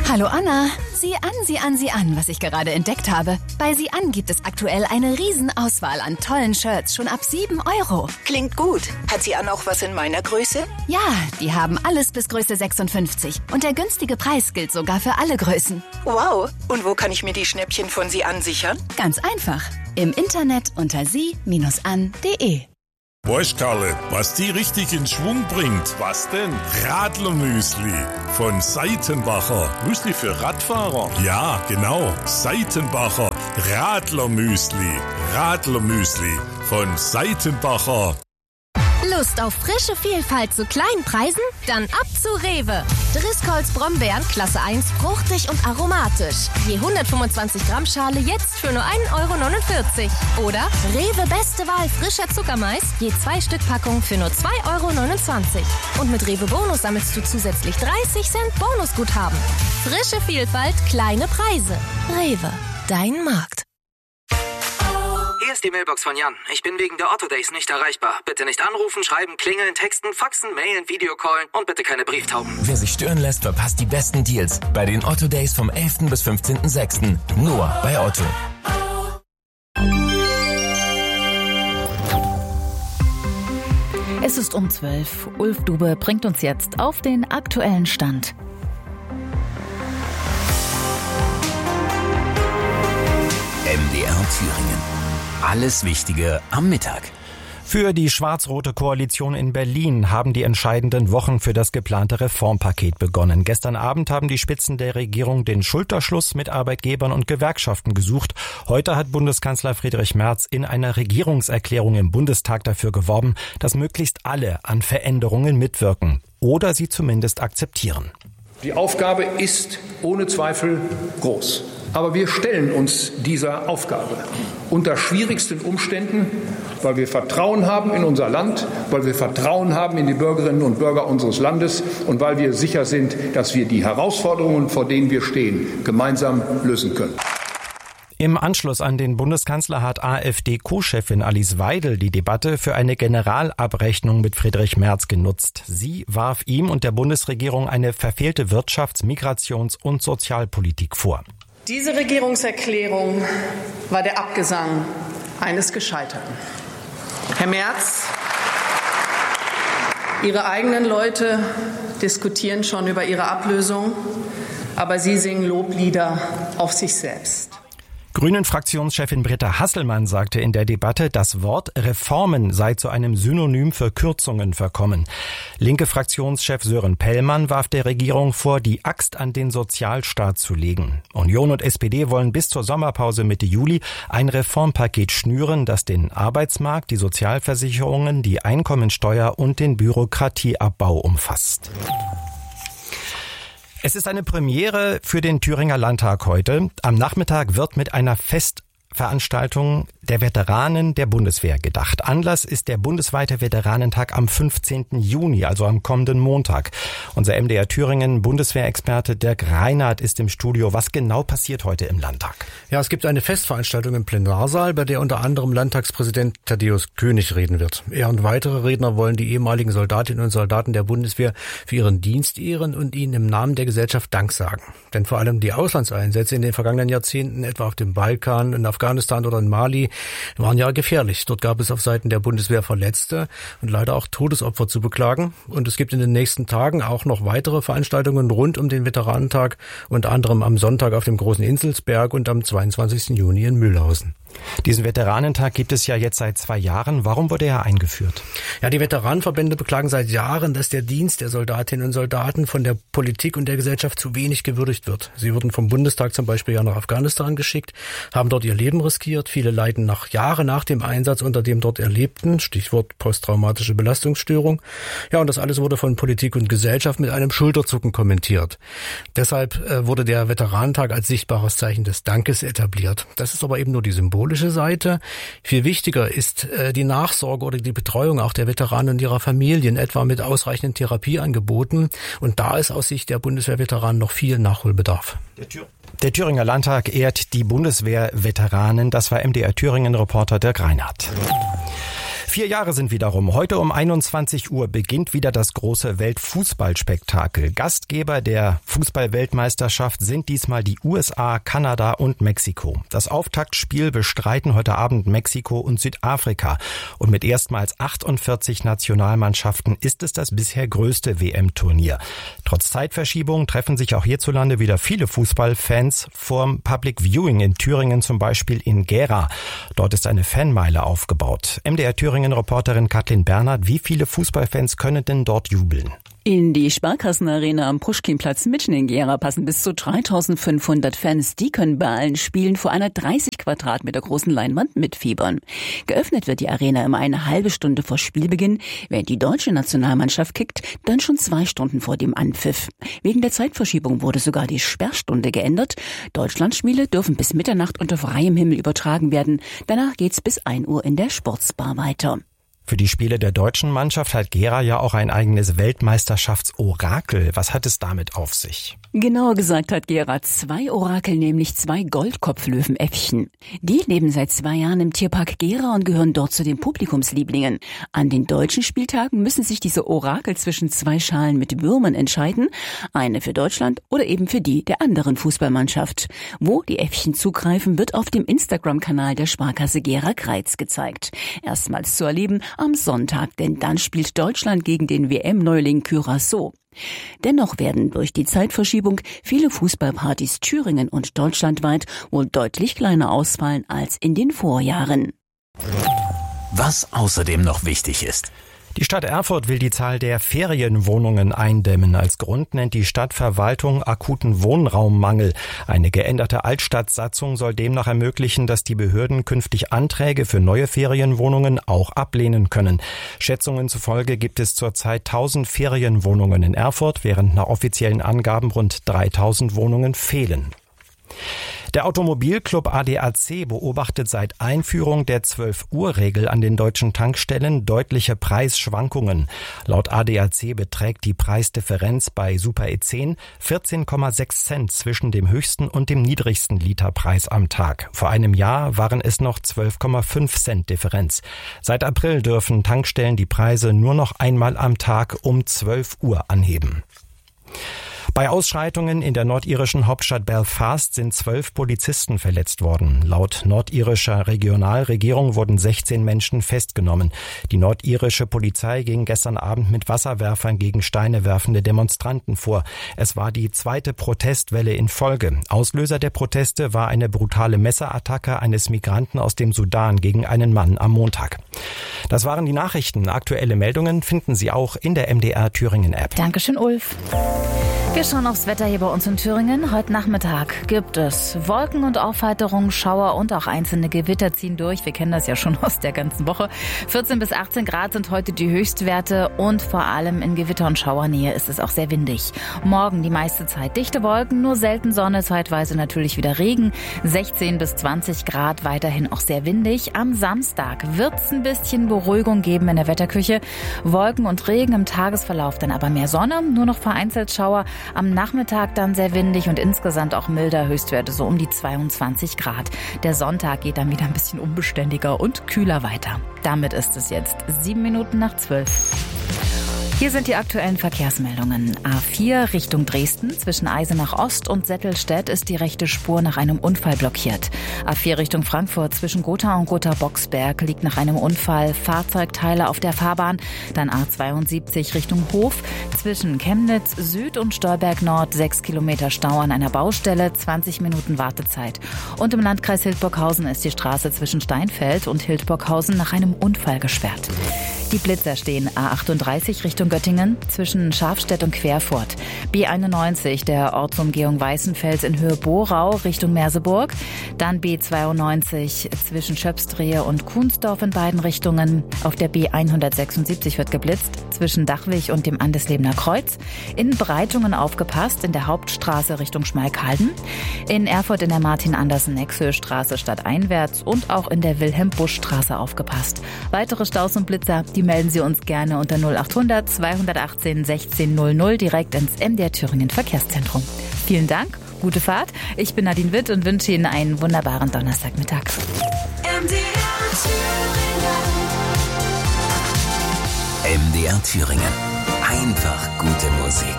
Hallo Anna, sieh an, was ich gerade entdeckt habe. Bei Sieh an gibt es aktuell eine Riesenauswahl an tollen Shirts, schon ab 7 €. Klingt gut. Hat Sieh an auch was in meiner Größe? Ja, die haben alles bis Größe 56 und der günstige Preis gilt sogar für alle Größen. Wow, und wo kann ich mir die Schnäppchen von Sieh an sichern? Ganz einfach, im Internet unter sie-an.de. Weißt Karle, was die richtig in Schwung bringt? Was denn? Radlermüsli von Seitenbacher. Müsli für Radfahrer? Ja, genau. Seitenbacher Radlermüsli. Radlermüsli von Seitenbacher. Lust auf frische Vielfalt zu kleinen Preisen? Dann ab zu Rewe. Driscolls Brombeeren Klasse 1 fruchtig und aromatisch. Je 125 Gramm Schale jetzt für nur 1,49 €. Oder Rewe Beste Wahl frischer Zuckermais. Je 2 Stück Packung für nur 2,29 €. Und mit Rewe Bonus sammelst du zusätzlich 30 Cent Bonusguthaben. Frische Vielfalt, kleine Preise. Rewe, dein Markt. Hier ist die Mailbox von Jan. Ich bin wegen der Otto Days nicht erreichbar. Bitte nicht anrufen, schreiben, klingeln, texten, faxen, mailen, Videocallen und bitte keine Brieftauben. Wer sich stören lässt, verpasst die besten Deals bei den Otto Days vom 11. bis 15.06. Nur bei Otto. Es ist um 12. Ulf Dube bringt uns jetzt auf den aktuellen Stand. MDR Thüringen. Alles Wichtige am Mittag. Für die schwarz-rote Koalition in Berlin haben die entscheidenden Wochen für das geplante Reformpaket begonnen. Gestern Abend haben die Spitzen der Regierung den Schulterschluss mit Arbeitgebern und Gewerkschaften gesucht. Heute hat Bundeskanzler Friedrich Merz in einer Regierungserklärung im Bundestag dafür geworben, dass möglichst alle an Veränderungen mitwirken oder sie zumindest akzeptieren. Die Aufgabe ist ohne Zweifel groß. Aber wir stellen uns dieser Aufgabe unter schwierigsten Umständen, weil wir Vertrauen haben in unser Land, weil wir Vertrauen haben in die Bürgerinnen und Bürger unseres Landes und weil wir sicher sind, dass wir die Herausforderungen, vor denen wir stehen, gemeinsam lösen können. Im Anschluss an den Bundeskanzler hat AfD-Co-Chefin Alice Weidel die Debatte für eine Generalabrechnung mit Friedrich Merz genutzt. Sie warf ihm und der Bundesregierung eine verfehlte Wirtschafts-, Migrations- und Sozialpolitik vor. Diese Regierungserklärung war der Abgesang eines Gescheiterten. Herr Merz, Ihre eigenen Leute diskutieren schon über Ihre Ablösung, aber Sie singen Loblieder auf sich selbst. Grünen-Fraktionschefin Britta Hasselmann sagte in der Debatte, das Wort Reformen sei zu einem Synonym für Kürzungen verkommen. Linke Fraktionschef Sören Pellmann warf der Regierung vor, die Axt an den Sozialstaat zu legen. Union und SPD wollen bis zur Sommerpause Mitte Juli ein Reformpaket schnüren, das den Arbeitsmarkt, die Sozialversicherungen, die Einkommensteuer und den Bürokratieabbau umfasst. Es ist eine Premiere für den Thüringer Landtag heute. Am Nachmittag wird mit einer Festveranstaltung der Veteranen der Bundeswehr gedacht. Anlass ist der bundesweite Veteranentag am 15. Juni, also am kommenden Montag. Unser MDR Thüringen Bundeswehrexperte Dirk Reinhardt ist im Studio. Was genau passiert heute im Landtag? Ja, es gibt eine Festveranstaltung im Plenarsaal, bei der unter anderem Landtagspräsident Thaddäus König reden wird. Er und weitere Redner wollen die ehemaligen Soldatinnen und Soldaten der Bundeswehr für ihren Dienst ehren und ihnen im Namen der Gesellschaft Dank sagen. Denn vor allem die Auslandseinsätze in den vergangenen Jahrzehnten, etwa auf dem Balkan, in Afghanistan oder in Mali, waren ja gefährlich. Dort gab es auf Seiten der Bundeswehr Verletzte und leider auch Todesopfer zu beklagen. Und es gibt in den nächsten Tagen auch noch weitere Veranstaltungen rund um den Veteranentag, unter anderem am Sonntag auf dem Großen Inselsberg und am 22. Juni in Mühlhausen. Diesen Veteranentag gibt es ja jetzt seit 2 Jahren. Warum wurde er eingeführt? Ja, die Veteranenverbände beklagen seit Jahren, dass der Dienst der Soldatinnen und Soldaten von der Politik und der Gesellschaft zu wenig gewürdigt wird. Sie wurden vom Bundestag zum Beispiel ja nach Afghanistan geschickt, haben dort ihr Leben riskiert. Viele leiden nach Jahren nach dem Einsatz unter dem dort Erlebten. Stichwort posttraumatische Belastungsstörung. Ja, und das alles wurde von Politik und Gesellschaft mit einem Schulterzucken kommentiert. Deshalb wurde der Veteranentag als sichtbares Zeichen des Dankes etabliert. Das ist aber eben nur die symbolische Seite. Viel wichtiger ist die Nachsorge oder die Betreuung auch der Veteranen und ihrer Familien, etwa mit ausreichenden Therapieangeboten. Und da ist aus Sicht der Bundeswehrveteranen noch viel Nachholbedarf. Der Thüringer Landtag ehrt die Bundeswehrveteranen. Das war MDR Thüringen-Reporter Dirk Reinhardt. 4 Jahre sind wieder rum. Heute um 21 Uhr beginnt wieder das große Weltfußballspektakel. Gastgeber der Fußball-Weltmeisterschaft sind diesmal die USA, Kanada und Mexiko. Das Auftaktspiel bestreiten heute Abend Mexiko und Südafrika. Und mit erstmals 48 Nationalmannschaften ist es das bisher größte WM-Turnier. Trotz Zeitverschiebung treffen sich auch hierzulande wieder viele Fußballfans vorm Public Viewing in Thüringen, zum Beispiel in Gera. Dort ist eine Fanmeile aufgebaut. MDR Thüringen-Reporterin Kathleen Bernhard, wie viele Fußballfans können denn dort jubeln? In die Sparkassenarena am Puschkinplatz mitten in Gera passen bis zu 3.500 Fans. Die können bei allen Spielen vor einer 30 Quadratmeter großen Leinwand mitfiebern. Geöffnet wird die Arena immer eine halbe Stunde vor Spielbeginn. Während die deutsche Nationalmannschaft kickt, dann schon 2 Stunden vor dem Anpfiff. Wegen der Zeitverschiebung wurde sogar die Sperrstunde geändert. Deutschlandspiele dürfen bis Mitternacht unter freiem Himmel übertragen werden. Danach geht's bis 1 Uhr in der Sportsbar weiter. Für die Spiele der deutschen Mannschaft hat Gera ja auch ein eigenes Weltmeisterschaftsorakel. Was hat es damit auf sich? Genauer gesagt hat Gera 2 Orakel, nämlich 2 Goldkopflöwenäffchen. Die leben seit 2 Jahren im Tierpark Gera und gehören dort zu den Publikumslieblingen. An den deutschen Spieltagen müssen sich diese Orakel zwischen 2 Schalen mit Würmern entscheiden. Eine für Deutschland oder eben für die der anderen Fußballmannschaft. Wo die Äffchen zugreifen, wird auf dem Instagram-Kanal der Sparkasse Gera Kreiz gezeigt. Erstmals zu erleben am Sonntag, denn dann spielt Deutschland gegen den WM-Neuling Curaçao. Dennoch werden durch die Zeitverschiebung viele Fußballpartys Thüringen und deutschlandweit wohl deutlich kleiner ausfallen als in den Vorjahren. Was außerdem noch wichtig ist. Die Stadt Erfurt will die Zahl der Ferienwohnungen eindämmen. Als Grund nennt die Stadtverwaltung akuten Wohnraummangel. Eine geänderte Altstadtsatzung soll demnach ermöglichen, dass die Behörden künftig Anträge für neue Ferienwohnungen auch ablehnen können. Schätzungen zufolge gibt es zurzeit 1000 Ferienwohnungen in Erfurt, während nach offiziellen Angaben rund 3000 Wohnungen fehlen. Der Automobilclub ADAC beobachtet seit Einführung der 12-Uhr-Regel an den deutschen Tankstellen deutliche Preisschwankungen. Laut ADAC beträgt die Preisdifferenz bei Super E10 14,6 Cent zwischen dem höchsten und dem niedrigsten Literpreis am Tag. Vor einem Jahr waren es noch 12,5 Cent Differenz. Seit April dürfen Tankstellen die Preise nur noch einmal am Tag um 12 Uhr anheben. Bei Ausschreitungen in der nordirischen Hauptstadt Belfast sind 12 Polizisten verletzt worden. Laut nordirischer Regionalregierung wurden 16 Menschen festgenommen. Die nordirische Polizei ging gestern Abend mit Wasserwerfern gegen Steine werfende Demonstranten vor. Es war die 2. Protestwelle in Folge. Auslöser der Proteste war eine brutale Messerattacke eines Migranten aus dem Sudan gegen einen Mann am Montag. Das waren die Nachrichten. Aktuelle Meldungen finden Sie auch in der MDR Thüringen App. Dankeschön, Ulf. Wir schauen aufs Wetter hier bei uns in Thüringen. Heute Nachmittag gibt es Wolken und Aufheiterung, Schauer und auch einzelne Gewitter ziehen durch. Wir kennen das ja schon aus der ganzen Woche. 14 bis 18 Grad sind heute die Höchstwerte und vor allem in Gewitter- und Schauernähe ist es auch sehr windig. Morgen die meiste Zeit dichte Wolken, nur selten Sonne, zeitweise natürlich wieder Regen. 16 bis 20 Grad, weiterhin auch sehr windig. Am Samstag wird es ein bisschen Beruhigung geben in der Wetterküche. Wolken und Regen im Tagesverlauf, dann aber mehr Sonne, nur noch vereinzelt Schauer. Am Nachmittag dann sehr windig und insgesamt auch milder, Höchstwerte so um die 22 Grad. Der Sonntag geht dann wieder ein bisschen unbeständiger und kühler weiter. Damit ist es jetzt 7 Minuten nach 12. Hier sind die aktuellen Verkehrsmeldungen. A4 Richtung Dresden. Zwischen Eisenach Ost und Settelstedt ist die rechte Spur nach einem Unfall blockiert. A4 Richtung Frankfurt zwischen Gotha und Gotha-Boxberg liegt nach einem Unfall Fahrzeugteile auf der Fahrbahn. Dann A72 Richtung Hof. Zwischen Chemnitz Süd und Stolberg Nord 6 Kilometer Stau an einer Baustelle, 20 Minuten Wartezeit. Und im Landkreis Hildburghausen ist die Straße zwischen Steinfeld und Hildburghausen nach einem Unfall gesperrt. Die Blitzer stehen A38 Richtung Göttingen zwischen Schafstedt und Querfurt. B91 der Ortsumgehung Weißenfels in Höhe Borau Richtung Merseburg. Dann B92 zwischen Schöpsdrehe und Kuhnsdorf in beiden Richtungen. Auf der B176 wird geblitzt zwischen Dachwig und dem Andeslebener Kreuz. In Breitungen aufgepasst in der Hauptstraße Richtung Schmalkalden. In Erfurt in der Martin-Andersen-Nexö-Straße stadteinwärts und auch in der Wilhelm-Busch-Straße aufgepasst. Weitere Staus und Blitzer, die melden Sie uns gerne unter 0800 218 1600 direkt ins MDR Thüringen Verkehrszentrum. Vielen Dank, gute Fahrt. Ich bin Nadine Witt und wünsche Ihnen einen wunderbaren Donnerstagmittag. MDR Thüringen. MDR Thüringen. Einfach gute Musik.